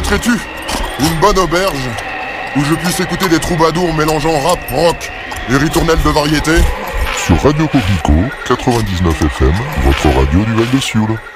connaîtrais-tu une bonne auberge où je puisse écouter des troubadours mélangeant rap, rock et ritournelles de variété? Sur Radio Coquelicot, 99 FM, votre radio du Val de Sioule.